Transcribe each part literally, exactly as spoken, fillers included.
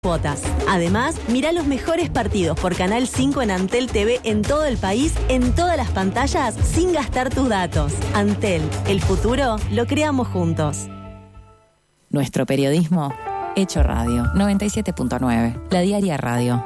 cuotas. Además, mirá los mejores partidos por Canal cinco en Antel T V en todo el país, en todas las pantallas, sin gastar tus datos. Antel, el futuro lo creamos juntos. Nuestro periodismo, hecho radio. noventa y siete punto nueve, La Diaria Radio.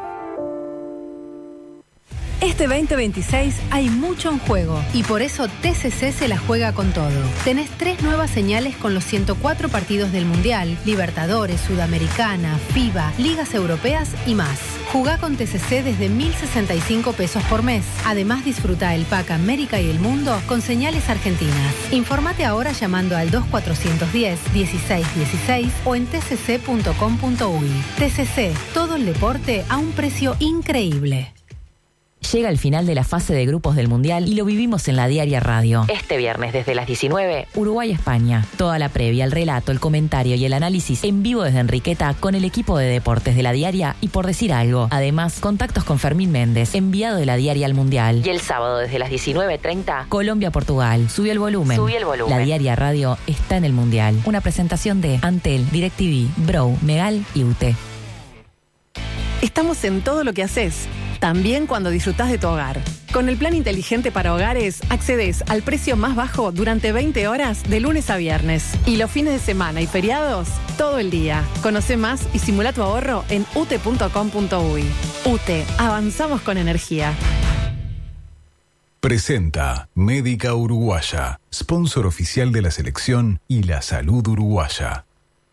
Este veinte veintiséis hay mucho en juego y por eso T C C se la juega con todo. Tenés tres nuevas señales con los ciento cuatro partidos del Mundial, Libertadores, Sudamericana, FIBA, Ligas Europeas y más. Jugá con T C C desde mil sesenta y cinco pesos por mes. Además, disfruta el pack América y el Mundo con señales argentinas. Informate ahora llamando al dos cuatrocientos diez, dieciséis dieciséis o en t c c punto com punto u y. T C C, todo el deporte a un precio increíble. Llega el final de la fase de grupos del Mundial y lo vivimos en La Diaria Radio. Este viernes desde las diecinueve, Uruguay-España. Toda la previa, el relato, el comentario y el análisis en vivo desde Enriqueta con el equipo de deportes de La Diaria y Por Decir Algo. Además, contactos con Fermín Méndez, enviado de La Diaria al Mundial. Y el sábado desde las diecinueve treinta, Colombia-Portugal. Subí el volumen. Subí el volumen. La Diaria Radio está en el Mundial. Una presentación de Antel, DirecTV, Bro, Megal y U T E. Estamos en todo lo que haces, también cuando disfrutás de tu hogar. Con el plan inteligente para hogares, accedes al precio más bajo durante veinte horas de lunes a viernes. Y los fines de semana y feriados, todo el día. Conoce más y simula tu ahorro en u t e punto com punto u y. U T E, avanzamos con energía. Presenta Médica Uruguaya, sponsor oficial de la selección y la salud uruguaya.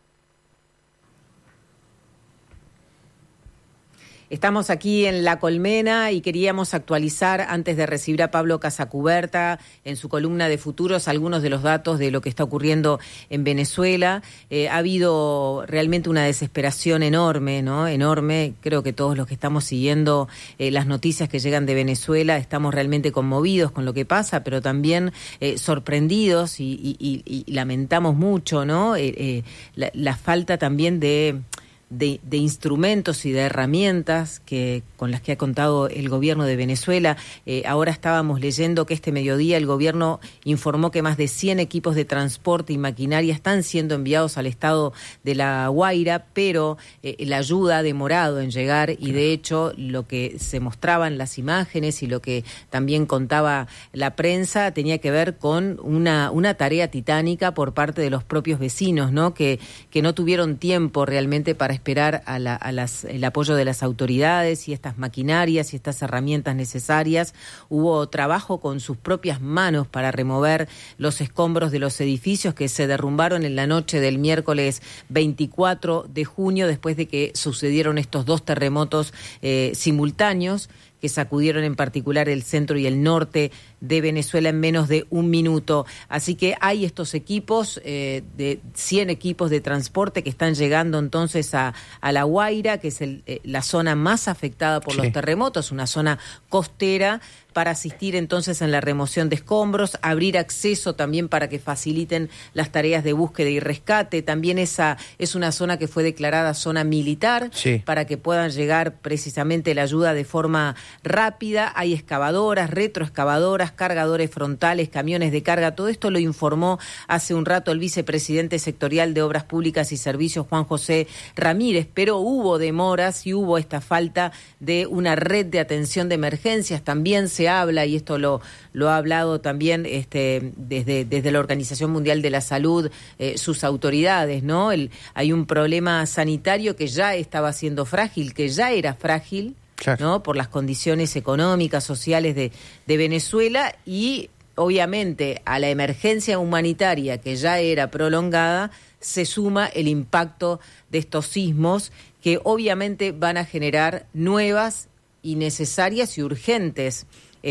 Estamos aquí en La Colmena y queríamos actualizar, antes de recibir a Pablo Casacuberta en su columna de Futuros, algunos de los datos de lo que está ocurriendo en Venezuela. Eh, ha habido realmente una desesperación enorme, ¿no? Enorme. Creo que todos los que estamos siguiendo eh, las noticias que llegan de Venezuela estamos realmente conmovidos con lo que pasa, pero también eh, sorprendidos y, y, y, y lamentamos mucho, ¿no? Eh, eh, la, la falta también de... De, de instrumentos y de herramientas que con las que ha contado el gobierno de Venezuela. Eh, ahora estábamos leyendo que este mediodía el gobierno informó que más de cien equipos de transporte y maquinaria están siendo enviados al estado de La Guaira, pero eh, la ayuda ha demorado en llegar y de hecho lo que se mostraba en las imágenes y lo que también contaba la prensa tenía que ver con una, una tarea titánica por parte de los propios vecinos, ¿no? Que, que no tuvieron tiempo realmente para esperar a la, a las, el apoyo de las autoridades y estas maquinarias y estas herramientas necesarias. Hubo trabajo con sus propias manos para remover los escombros de los edificios que se derrumbaron en la noche del miércoles veinticuatro de junio, después de que sucedieron estos dos terremotos eh, simultáneos que sacudieron en particular el centro y el norte de Venezuela en menos de un minuto. Así que hay estos equipos, eh, de cien equipos de transporte que están llegando entonces a, a La Guaira, que es el, eh, la zona más afectada por sí. los terremotos, una zona costera, para asistir entonces en la remoción de escombros, abrir acceso también para que faciliten las tareas de búsqueda y rescate. También esa es una zona que fue declarada zona militar, sí. para que puedan llegar precisamente la ayuda de forma rápida. Hay excavadoras, retroexcavadoras, cargadores frontales, camiones de carga. Todo esto lo informó hace un rato el vicepresidente sectorial de Obras Públicas y Servicios, Juan José Ramírez, pero hubo demoras y hubo esta falta de una red de atención de emergencias. También se habla, y esto lo, lo ha hablado también este, desde, desde la Organización Mundial de la Salud, eh, sus autoridades, ¿no? El, hay un problema sanitario que ya estaba siendo frágil, que ya era frágil, claro. ¿no? Por las condiciones económicas, sociales de, de Venezuela, y obviamente a la emergencia humanitaria que ya era prolongada se suma el impacto de estos sismos que obviamente van a generar nuevas y necesarias y urgentes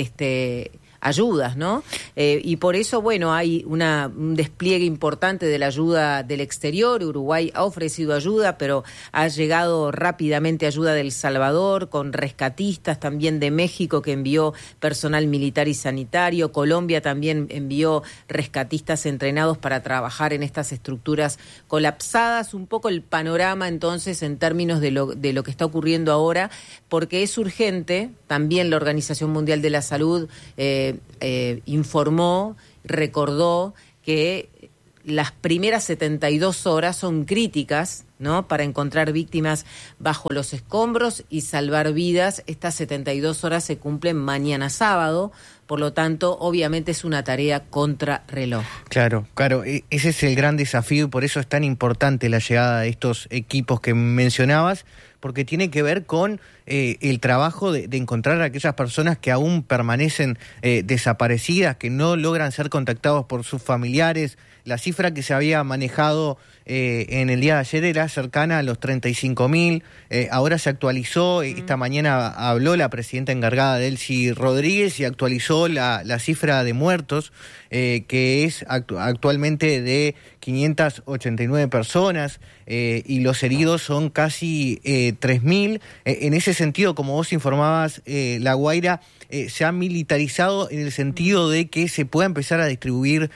este ayudas, ¿no? Eh, y por eso, bueno, hay una, un despliegue importante de la ayuda del exterior. Uruguay ha ofrecido ayuda, pero ha llegado rápidamente ayuda de El Salvador, con rescatistas también de México, que envió personal militar y sanitario. Colombia también envió rescatistas entrenados para trabajar en estas estructuras colapsadas. Un poco el panorama, entonces, en términos de lo, de lo que está ocurriendo ahora, porque es urgente. También la Organización Mundial de la Salud eh, Eh, informó, recordó que las primeras setenta y dos horas son críticas, ¿no? Para encontrar víctimas bajo los escombros y salvar vidas. Estas setenta y dos horas se cumplen mañana sábado, por lo tanto, obviamente es una tarea contra reloj. Claro, claro, ese es el gran desafío y por eso es tan importante la llegada de estos equipos que mencionabas, porque tiene que ver con eh, el trabajo de, de encontrar a aquellas personas que aún permanecen eh, desaparecidas, que no logran ser contactados por sus familiares. La cifra que se había manejado eh, en el día de ayer era cercana a los treinta y cinco mil, eh, ahora se actualizó, mm. esta mañana habló la presidenta encargada Delcy Rodríguez y actualizó la, la cifra de muertos, eh, que es actu- actualmente de quinientas ochenta y nueve personas, eh, y los heridos son casi eh, tres mil. Eh, en ese sentido, como vos informabas, eh, La Guaira eh, se ha militarizado en el sentido de que se pueda empezar a distribuir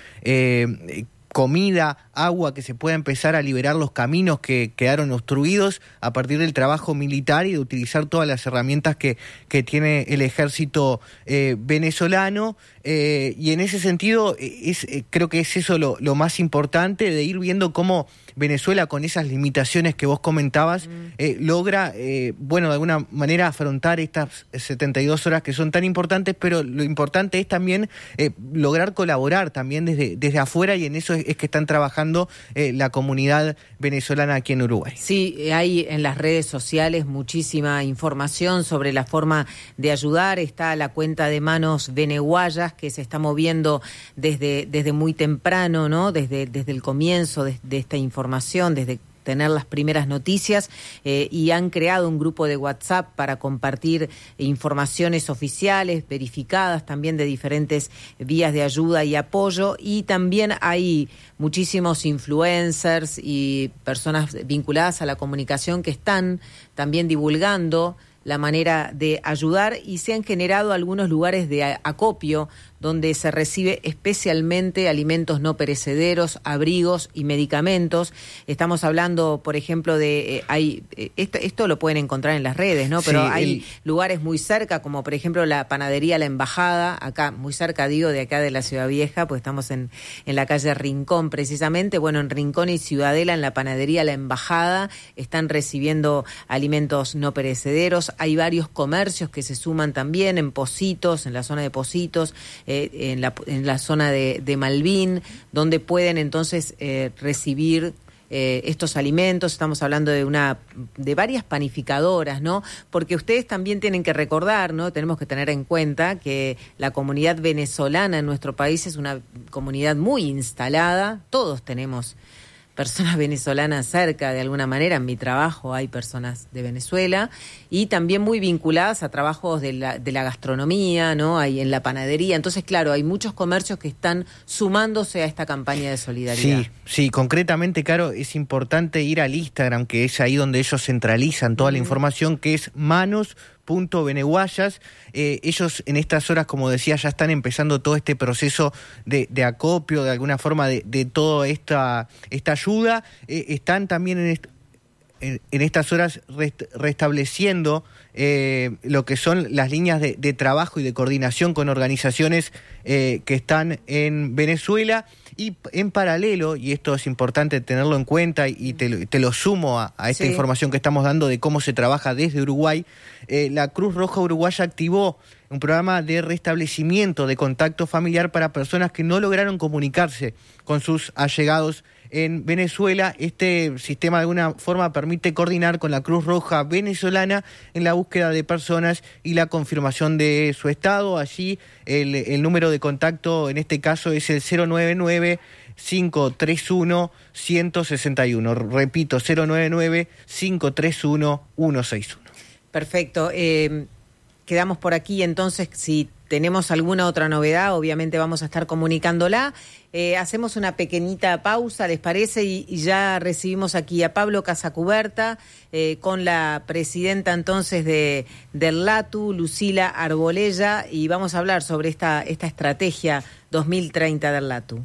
eh, comida, agua, que se pueda empezar a liberar los caminos que quedaron obstruidos a partir del trabajo militar y de utilizar todas las herramientas que, que tiene el ejército eh, venezolano. Eh, y en ese sentido, es, eh, creo que es eso lo, lo más importante, de ir viendo cómo Venezuela, con esas limitaciones que vos comentabas, mm. eh, logra, eh, bueno, de alguna manera afrontar estas setenta y dos horas que son tan importantes, pero lo importante es también eh, lograr colaborar también desde, desde afuera, y en eso es, es que están trabajando eh, la comunidad venezolana aquí en Uruguay. Sí, hay en las redes sociales muchísima información sobre la forma de ayudar. Está la cuenta de Manos Veneguayas, que se está moviendo desde, desde muy temprano, ¿no? Desde, desde el comienzo de, de esta información, desde tener las primeras noticias, eh, y han creado un grupo de WhatsApp para compartir informaciones oficiales, verificadas también de diferentes vías de ayuda y apoyo, y también hay muchísimos influencers y personas vinculadas a la comunicación que están también divulgando la manera de ayudar, y se han generado algunos lugares de acopio donde se recibe especialmente alimentos no perecederos, abrigos y medicamentos. Estamos hablando, por ejemplo, de... Eh, hay eh, esto, esto lo pueden encontrar en las redes, ¿no? Pero sí, hay el... lugares muy cerca, como por ejemplo la panadería La Embajada, acá, muy cerca, digo, de acá de la Ciudad Vieja, pues estamos en, en la calle Rincón, precisamente. Bueno, en Rincón y Ciudadela, en la panadería La Embajada, están recibiendo alimentos no perecederos. Hay varios comercios que se suman también en Positos, en la zona de Positos, eh, en, la, en la zona de, de Malvin, donde pueden entonces eh, recibir eh, estos alimentos. Estamos hablando de una de varias panificadoras, ¿no? Porque ustedes también tienen que recordar, ¿no? Tenemos que tener en cuenta que la comunidad venezolana en nuestro país es una comunidad muy instalada. Todos tenemos personas venezolanas cerca, de alguna manera. En mi trabajo hay personas de Venezuela, y también muy vinculadas a trabajos de la, de la gastronomía, ¿no? Hay en la panadería. Entonces, claro, hay muchos comercios que están sumándose a esta campaña de solidaridad. Sí, sí, concretamente, Caro, es importante ir al Instagram, que es ahí donde ellos centralizan toda mm. la información, que es Manos punto Veneguayas. Eh, ellos en estas horas, como decía, ya están empezando todo este proceso de, de acopio, de alguna forma, de, de toda esta, esta ayuda. Eh, están también en, est- en, en estas horas rest- restableciendo eh, lo que son las líneas de, de trabajo y de coordinación con organizaciones eh, que están en Venezuela. Y en paralelo, y esto es importante tenerlo en cuenta, y te lo, te lo sumo a, a esta sí. información que estamos dando de cómo se trabaja desde Uruguay, eh, la Cruz Roja Uruguaya activó un programa de restablecimiento de contacto familiar para personas que no lograron comunicarse con sus allegados en Venezuela. Este sistema de alguna forma permite coordinar con la Cruz Roja venezolana en la búsqueda de personas y la confirmación de su estado. Allí el, el número de contacto en este caso es el cero nueve nueve, cinco tres uno, uno seis uno. Repito, cero nueve nueve, cinco tres uno, uno seis uno. Perfecto. Eh, quedamos por aquí entonces. Si tenemos alguna otra novedad, obviamente vamos a estar comunicándola. Eh, hacemos una pequeñita pausa, ¿les parece? Y, y ya recibimos aquí a Pablo Casacuberta, eh, con la presidenta entonces de del LATU, Lucila Arbolella, y vamos a hablar sobre esta, esta estrategia dos mil treinta del LATU.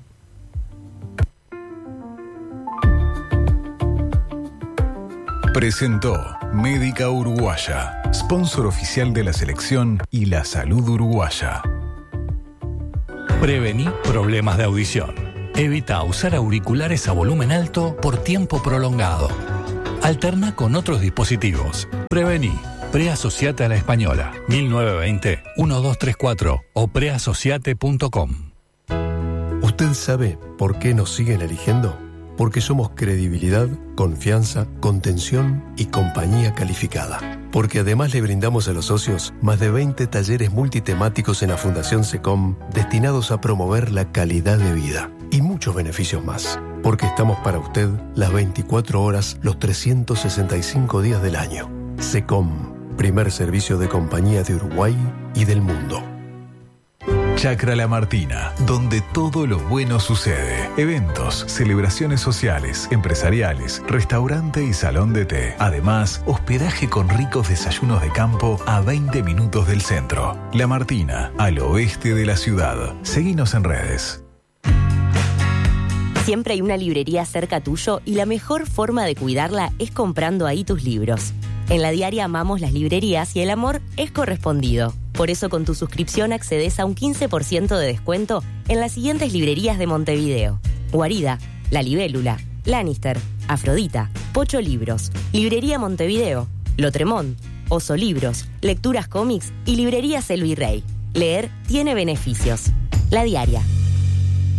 Presentó Médica Uruguaya, sponsor oficial de la selección y la salud uruguaya. Prevení problemas de audición. Evita usar auriculares a volumen alto por tiempo prolongado. Alterna con otros dispositivos. Prevení. Preasociate a la Española. mil novecientos veinte, uno dos tres cuatro o preasociate punto com. ¿Usted sabe por qué nos siguen eligiendo? Porque somos credibilidad, confianza, contención y compañía calificada. Porque además le brindamos a los socios más de veinte talleres multitemáticos en la Fundación SECOM destinados a promover la calidad de vida y muchos beneficios más. Porque estamos para usted las veinticuatro horas, los trescientos sesenta y cinco días del año. SECOM, primer servicio de compañía de Uruguay y del mundo. Chacra La Martina, donde todo lo bueno sucede. Eventos, celebraciones sociales, empresariales, restaurante y salón de té. Además, hospedaje con ricos desayunos de campo a veinte minutos del centro. La Martina, al oeste de la ciudad. Seguinos en redes. Siempre hay una librería cerca tuyo y la mejor forma de cuidarla es comprando ahí tus libros. En La Diaria amamos las librerías y el amor es correspondido. Por eso con tu suscripción accedes a un quince por ciento de descuento en las siguientes librerías de Montevideo: Guarida, La Libélula, Lannister, Afrodita, Pocho Libros, Librería Montevideo, Lotremont, Oso Libros, Lecturas Cómics y Librerías El Virrey. Leer tiene beneficios. La Diaria.